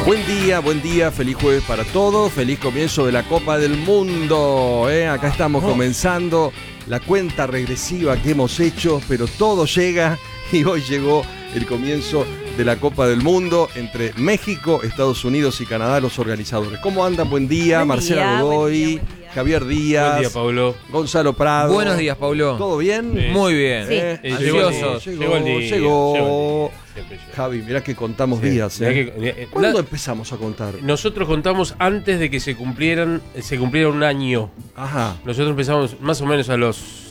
Buen día, feliz jueves para todos, feliz comienzo de la Copa del Mundo. Acá estamos comenzando la cuenta regresiva que hemos hecho, pero todo llega y hoy llegó el comienzo de la Copa del Mundo entre México, Estados Unidos y Canadá, los organizadores. ¿Cómo andan? Buen día, Marcela Godoy, buen día. Javier Díaz. Buen día, Pablo. Gonzalo Prado. Buenos días, Pablo. ¿Todo bien? Sí. Muy bien. Sí. Ansiosos. Llegó. Javi, mirá que contamos días. ¿Cuándo empezamos a contar? Nosotros contamos antes de que se cumpliera un año. Ajá. Nosotros empezamos más o menos a los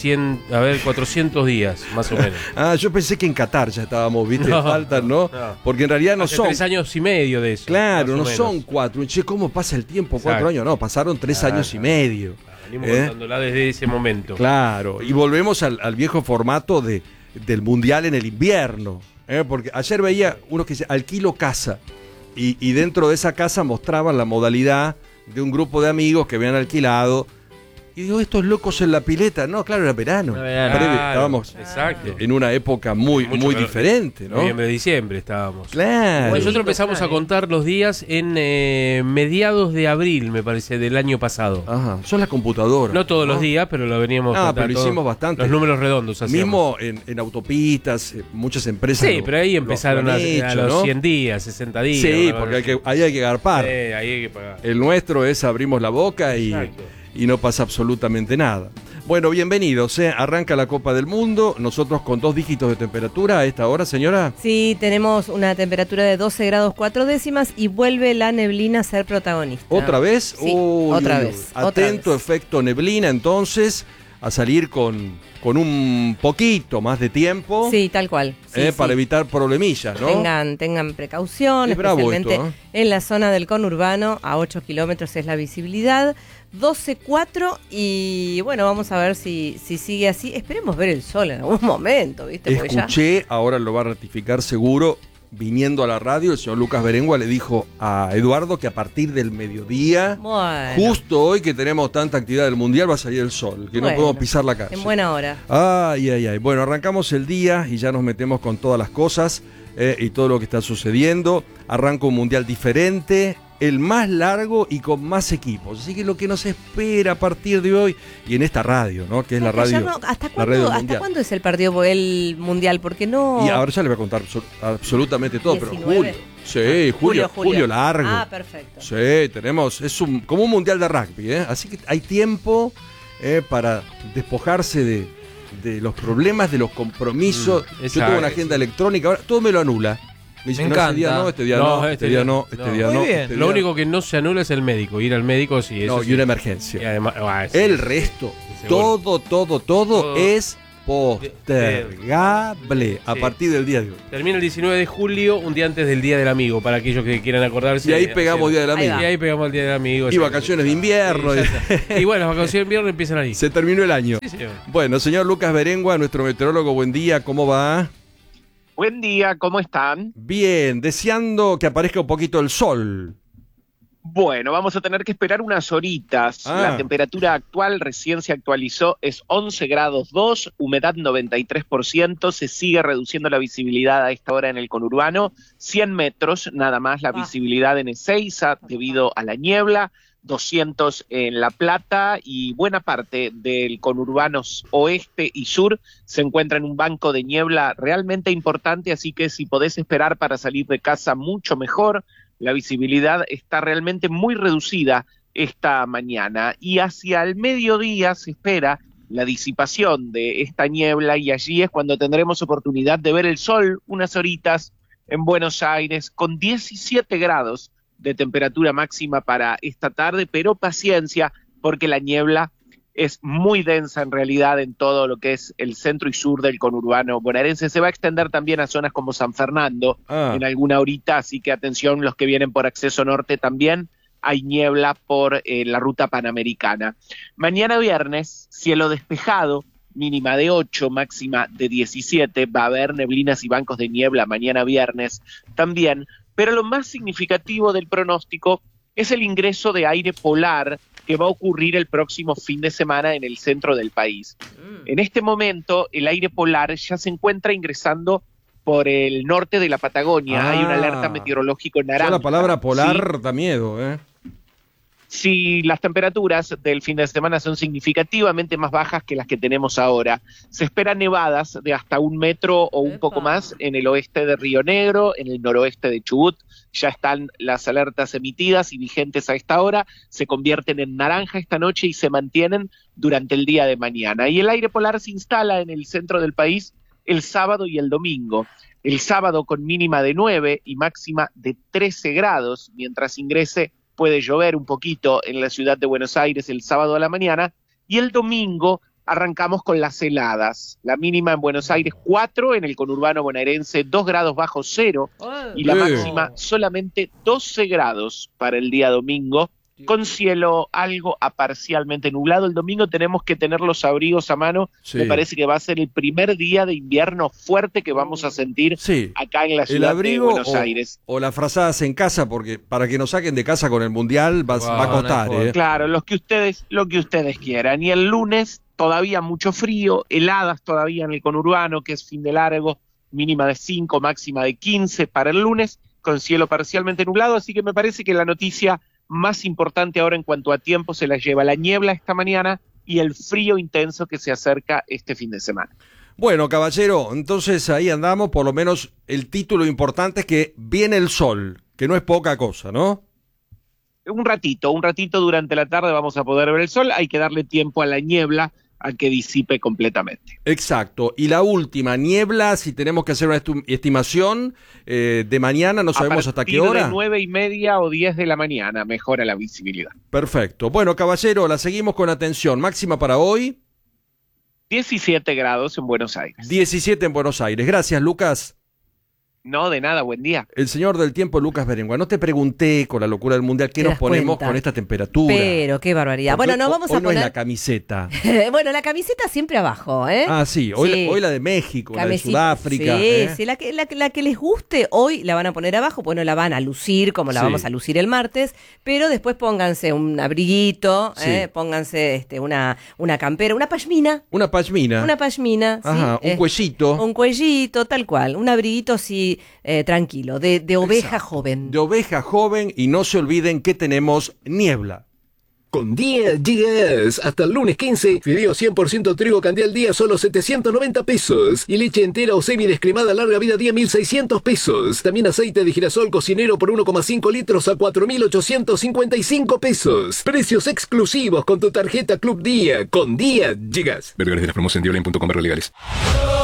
400 días, más o menos. Yo pensé que en Qatar ya estábamos, ¿viste? Faltan, ¿no? Porque en realidad no son 3 años y medio de eso. Claro, no son 4. Che, ¿cómo pasa el tiempo? 4 años. No, pasaron 3 años y medio. Venimos contándola desde ese momento. Claro, y volvemos al viejo formato del Mundial en el invierno. Porque ayer veía uno que se alquilo casa y dentro de esa casa mostraban la modalidad de un grupo de amigos que habían alquilado. Y digo, estos locos en la pileta. No, claro, era verano. Estábamos en una época muy diferente, ¿no? Noviembre, diciembre estábamos. Claro. Nosotros empezamos a contar los días en mediados de abril, me parece, del año pasado. Ajá, son las computadoras. No todos los días, pero lo veníamos contando. Pero hicimos bastante. Los números redondos hacíamos. Mismo en autopistas, muchas empresas. Sí, pero ahí empezaron a los 100 días, 60 días. Sí, porque ahí hay que garpar. Ahí hay que pagar. El nuestro es abrimos la boca y no pasa absolutamente nada. Bueno, bienvenidos. Arranca la Copa del Mundo. Nosotros con 2 dígitos de temperatura a esta hora, señora. Sí, tenemos una temperatura de 12 grados 4 décimas y vuelve la neblina a ser protagonista. ¿Otra vez? Sí, otra vez. Atento, efecto neblina, entonces, a salir con un poquito más de tiempo. Sí, tal cual. Sí, para evitar problemillas, ¿no? Tengan precaución, especialmente en la zona del conurbano. A 8 kilómetros es la visibilidad. 12.4 y bueno, vamos a ver si sigue así. Esperemos ver el sol en algún momento, ¿viste? Escuché, ahora lo va a ratificar seguro, viniendo a la radio, el señor Lucas Berengua le dijo a Eduardo que a partir del mediodía, justo hoy que tenemos tanta actividad del Mundial, va a salir el sol, que no podemos pisar la calle. En buena hora. Ay. Bueno, arrancamos el día y ya nos metemos con todas las cosas y todo lo que está sucediendo. Arranca un Mundial diferente, el más largo y con más equipos. Así que lo que nos espera a partir de hoy y en esta radio, ¿no? Que es la radio. ¿Hasta cuándo es el partido el Mundial? Porque no. Y ahora ya les voy a contar absolutamente todo, 19. Pero julio. Sí, julio largo. Ah, perfecto. Sí, tenemos, como un mundial de rugby, así que hay tiempo para despojarse de los problemas, de los compromisos. Yo tengo una agenda electrónica, ahora todo me lo anula. Me dice, encanta. Este día no. Lo único que no se anula es el médico. Ir al médico sí. Eso y una emergencia. Y además, el resto, todo es postergable a partir del día de hoy. Termina el 19 de julio, un día antes del Día del Amigo, para aquellos que quieran acordarse. Y ahí pegamos el Día del Amigo. Y ahí pegamos el Día del Amigo. Y vacaciones de invierno. Y bueno, las vacaciones de invierno empiezan ahí. Se terminó el año. Sí, señor. Bueno, señor Lucas Berengua, nuestro meteorólogo, buen día, ¿cómo va? Buen día, ¿cómo están? Bien, deseando que aparezca un poquito el sol. Bueno, vamos a tener que esperar unas horitas. La temperatura actual recién se actualizó, es 11 grados 2, humedad 93%, se sigue reduciendo la visibilidad a esta hora en el conurbano, 100 metros nada más la visibilidad en Ezeiza debido a la niebla, 200 en La Plata y buena parte del conurbano oeste y sur se encuentra en un banco de niebla realmente importante, así que si podés esperar para salir de casa mucho mejor. La visibilidad está realmente muy reducida esta mañana y hacia el mediodía se espera la disipación de esta niebla y allí es cuando tendremos oportunidad de ver el sol unas horitas en Buenos Aires con 17 grados de temperatura máxima para esta tarde, pero paciencia porque la niebla es muy densa en realidad en todo lo que es el centro y sur del conurbano bonaerense. Se va a extender también a zonas como San Fernando en alguna horita, así que atención los que vienen por acceso norte también. Hay niebla por la ruta panamericana. Mañana viernes, cielo despejado, mínima de 8, máxima de 17. Va a haber neblinas y bancos de niebla mañana viernes también. Pero lo más significativo del pronóstico es el ingreso de aire polar que va a ocurrir el próximo fin de semana en el centro del país. En este momento, el aire polar ya se encuentra ingresando por el norte de la Patagonia. Hay una alerta meteorológica naranja. Ya la palabra polar da miedo, ¿eh? Si las temperaturas del fin de semana son significativamente más bajas que las que tenemos ahora, se esperan nevadas de hasta 1 metro o un poco más en el oeste de Río Negro, en el noroeste de Chubut. Ya están las alertas emitidas y vigentes a esta hora, se convierten en naranja esta noche y se mantienen durante el día de mañana. Y el aire polar se instala en el centro del país el sábado y el domingo. El sábado con mínima de 9 y máxima de 13 grados, mientras ingrese puede llover un poquito en la ciudad de Buenos Aires el sábado a la mañana, y el domingo arrancamos con las heladas. La mínima en Buenos Aires 4, en el conurbano bonaerense 2 grados bajo cero, y la máxima solamente 12 grados para el día domingo, con cielo algo a parcialmente nublado. El domingo tenemos que tener los abrigos a mano. Me parece que va a ser el primer día de invierno fuerte que vamos a sentir acá en la ciudad de Buenos Aires. O las frazadas en casa, porque para que nos saquen de casa con el Mundial va a costar. Claro, lo que ustedes quieran. Y el lunes todavía mucho frío, heladas todavía en el conurbano, que es fin de largo, mínima de 5, máxima de 15 para el lunes, con cielo parcialmente nublado. Así que me parece que la noticia más importante ahora en cuanto a tiempo se la lleva la niebla esta mañana y el frío intenso que se acerca este fin de semana. Bueno, caballero, entonces ahí andamos, por lo menos el título importante es que viene el sol, que no es poca cosa, ¿no? Un ratito durante la tarde vamos a poder ver el sol, hay que darle tiempo a la niebla a que disipe completamente. Exacto. Y la última, niebla, si tenemos que hacer una estimación de mañana, no sabemos hasta qué hora. A partir de 9:30 o 10 de la mañana mejora la visibilidad. Perfecto. Bueno, caballero, la seguimos con atención. Máxima para hoy. 17 grados en Buenos Aires. 17 en Buenos Aires. Gracias, Lucas. No, de nada, buen día. El señor del tiempo, Lucas Berenguer. No te pregunté con la locura del mundial qué nos ponemos con esta temperatura. Pero qué barbaridad. Porque bueno, no vamos a poner. No es la camiseta. Bueno, la camiseta siempre abajo, ¿eh? Ah, sí. Hoy la de México, la de Sudáfrica. Sí, la que les guste, hoy la van a poner abajo. Bueno, la van a lucir como la vamos a lucir el martes. Pero después pónganse un abriguito, pónganse una campera, una pashmina. Una pashmina. Una pashmina. Ajá, un cuellito. Un cuellito, tal cual. Un abriguito así. Tranquilo, de oveja joven. De oveja joven, y no se olviden que tenemos niebla. Con Día Días, hasta el lunes 15, fideo 100% trigo Candial Día solo 790 pesos. Y leche entera o semi-descremada larga vida día 1.600 pesos. También aceite de girasol cocinero por 1,5 litros a 4.855 pesos. Precios exclusivos con tu tarjeta Club Día. Con Día Llegas. Ver de las promos en dioline.com/legales.